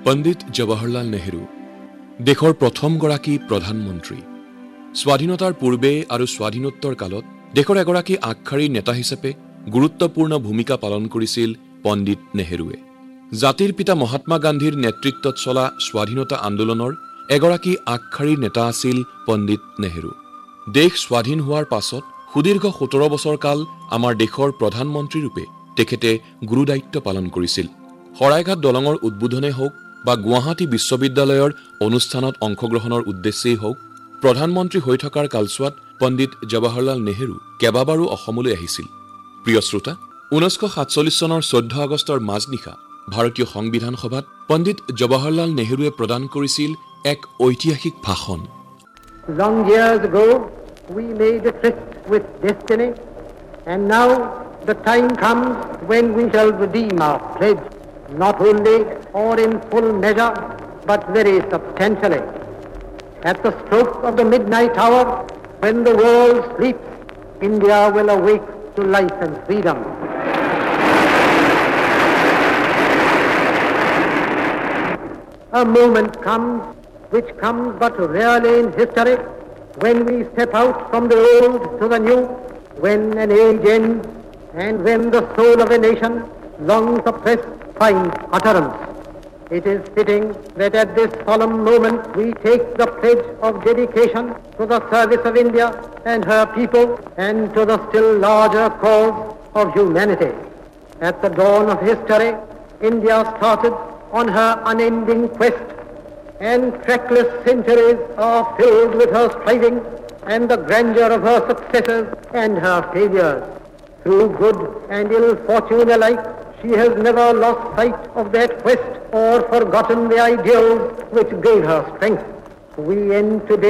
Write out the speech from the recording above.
পণ্ডিত জৱাহৰলাল নেহৰু দেশৰ প্ৰথমগৰাকী প্ৰধানমন্ত্ৰী। স্বাধীনতাৰ পূৰ্বে আৰু স্বাধীনোত্তৰ কালত দেশৰ এগৰাকী আগশাৰীৰ নেতা হিচাপে গুৰুত্বপূৰ্ণ ভূমিকা পালন কৰিছিল পণ্ডিত নেহৰুৱে। জাতিৰ পিতা মহাত্মা গান্ধীৰ নেতৃত্বত চলা স্বাধীনতা আন্দোলনৰ এগৰাকী আগশাৰীৰ নেতা আছিল পণ্ডিত নেহৰু। দেশ স্বাধীন হোৱাৰ পাছত সুদীৰ্ঘ 17 বছৰ কাল আমাৰ দেশৰ প্ৰধানমন্ত্ৰী ৰূপে তেখেতে গুৰুদায়িত্ব পালন কৰিছিল। শৰাইঘাট দলঙৰ উদ্বোধনে হওক বা গুৱাহাটী বিশ্ববিদ্যালয়ৰ অনুষ্ঠানত অংশগ্ৰহণৰ উদ্দেশ্যেই হওক, প্ৰধানমন্ত্ৰী হৈ থকাৰ কালছোৱাত পণ্ডিত জৱাহৰলাল নেহৰু কেইবাবাৰো অসমলৈ আহিছিল। প্ৰিয় শ্ৰোতা, 1947 চনৰ 14 আগষ্টৰ মাজনিশা ভাৰতীয় সংবিধান সভাত পণ্ডিত জৱাহৰলাল নেহৰুৱে প্ৰদান কৰিছিল এক ঐতিহাসিক ভাষণ। Long years ago, we made a tryst with destiny, and now the time comes when we shall redeem our pledge, not only or in full measure, but very substantially. At the stroke of the midnight hour, when the world sleeps, India will awake to life and freedom. A moment comes, which comes but rarely in history, when we step out from the old to the new, when an age ends, and when the soul of a nation, long suppressed, finds utterance. It is fitting that at this solemn moment we take the pledge of dedication to the service of India and her people and to the still larger cause of humanity. At the dawn of history, India started on her unending quest, and trackless centuries are filled with her striving and the grandeur of her successes and her failures. Through good and ill fortune alike, she has never lost sight of that quest or forgotten the ideals which gave her strength. We end today